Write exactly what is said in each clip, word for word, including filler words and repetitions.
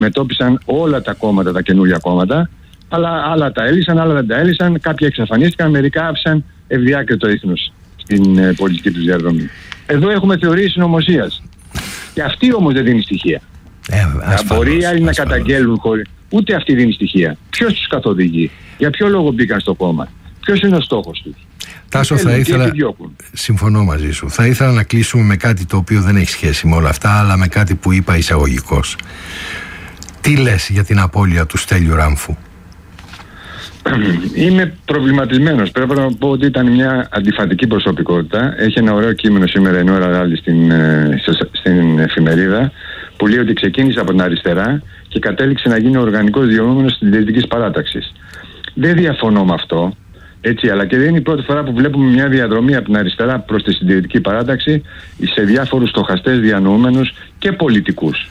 μετώπισαν όλα τα κόμματα, τα καινούργια κόμματα, αλλά άλλα τα έλυσαν, άλλα δεν τα έλυσαν, κάποια εξαφανίστηκαν, μερικά άφησαν ευδιάκριτο ίχνος στην ε, πολιτική τους διαδρομή. Εδώ έχουμε θεωρίες συνωμοσίας. Και αυτή όμως δεν δίνει στοιχεία. Ε, ασφαλώς, μπορεί οι άλλοι ασφαλώς. να καταγγέλουν χωρίς. Ούτε αυτή δίνει στοιχεία. Ποιος τους καθοδηγεί, για ποιο λόγο μπήκαν στο κόμμα, ποιος είναι ο στόχος τους. Τάσο, θα ήθελα. Συμφωνώ μαζί σου. Θα ήθελα να κλείσουμε με κάτι το οποίο δεν έχει σχέση με όλα αυτά, αλλά με κάτι που είπα εισαγωγικώς. Τι λες για την απώλεια του Στέλιου Ράμφου? Είμαι προβληματισμένος. Πρέπει να πω ότι ήταν μια αντιφατική προσωπικότητα. Έχει ένα ωραίο κείμενο σήμερα η Νόρα Ράλη στην, στην εφημερίδα, που λέει ότι ξεκίνησε από την αριστερά και κατέληξε να γίνει οργανικός διοικούμενος της Συντηρητικής Παράταξης. Δεν διαφωνώ με αυτό, έτσι, αλλά και δεν είναι η πρώτη φορά που βλέπουμε μια διαδρομή από την αριστερά προς τη Συντηρητική Παράταξη σε διάφορους στοχαστές διανοούμενους και πολιτικούς.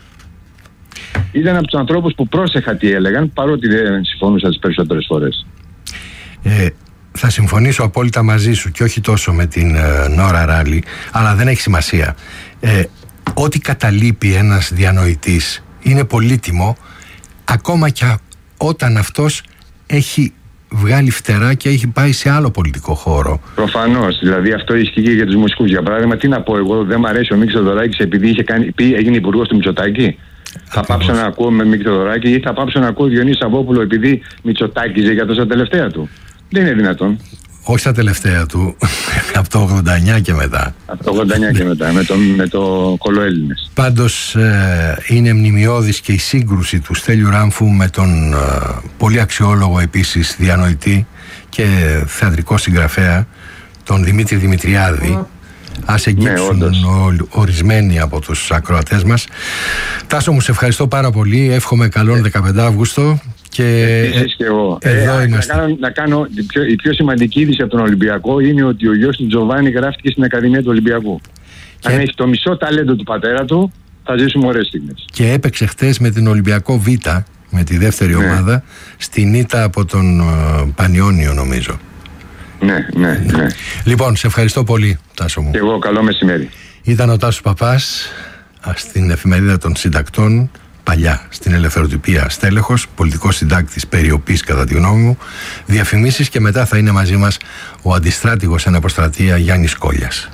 Ήταν από τους ανθρώπους που πρόσεχα τι έλεγαν, παρότι δεν συμφωνούσα τις περισσότερες φορές. Ε, θα συμφωνήσω απόλυτα μαζί σου και όχι τόσο με την ε, Νόρα Ράλη, αλλά δεν έχει σημασία. Ε, ό,τι καταλείπει ένας διανοητής είναι πολύτιμο, ακόμα και όταν αυτός έχει βγάλει φτερά και έχει πάει σε άλλο πολιτικό χώρο. Προφανώς, δηλαδή αυτό ισχύει και για τους μουσικούς. Για παράδειγμα, τι να πω εγώ, δεν μ' αρέσει ο Μίκης Θεοδωράκης επειδή είχε κάνει, έγινε υπουργός του Μητσοτάκη. Θα πάψω να ακούω με Μίκη Θεοδωράκη ή θα πάψω να ακούω Διονύση Σαββόπουλο επειδή Μητσοτάκηζε για τόσα τελευταία του? Δεν είναι δυνατόν. Όχι στα τελευταία του, από το ογδόντα εννιά και μετά. Από το ογδόντα εννιά και μετά, με το, με το κολοέλληνες. Πάντως ε, είναι μνημειώδης και η σύγκρουση του Στέλιου Ράμφου με τον ε, πολύ αξιόλογο επίσης διανοητή και θεατρικό συγγραφέα, τον Δημήτρη Δημητριάδη. Ας εγγύψουν ναι, ορισμένοι από τους ακροατές μας. Τάσο μου, σε ευχαριστώ πάρα πολύ. Εύχομαι καλόν δεκαπέντε Αυγούστου. Και επίσης και εγώ. Εδώ ε, είμαστε. Να κάνω, να κάνω η, πιο, η πιο σημαντική είδηση από τον Ολυμπιακό είναι ότι ο γιος του Τζοβάνι γράφτηκε στην Ακαδημία του Ολυμπιακού. Και... αν έχει το μισό ταλέντο του πατέρα του, θα ζήσουμε ωραίες στιγμές. Και έπαιξε χτες με την Ολυμπιακό Β, με τη δεύτερη ναι. ομάδα, στην ήττα από τον uh, Πανιόνιο, νομίζω. Ναι, ναι, ναι. Λοιπόν, σε ευχαριστώ πολύ, Τάσο μου. Και εγώ, καλό μεσημέρι. Ήταν ο Τάσος Παπάς στην εφημερίδα των συντακτών, παλιά στην Ελευθεροτυπία στέλεχος, πολιτικός συντάκτης περιοπής κατά τη γνώμη μου. Διαφημίσεις και μετά θα είναι μαζί μας ο αντιστράτηγος εν αποστρατεία Γιάννης Κόλιας.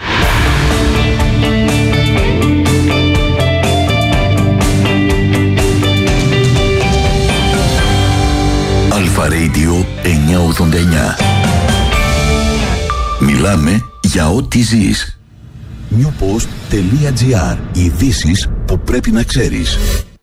Αλφα Radio εννιακόσια ογδόντα εννιά. Μιλάμε για ό,τι ζεις. newpost.gr. Ειδήσεις που πρέπει να ξέρεις.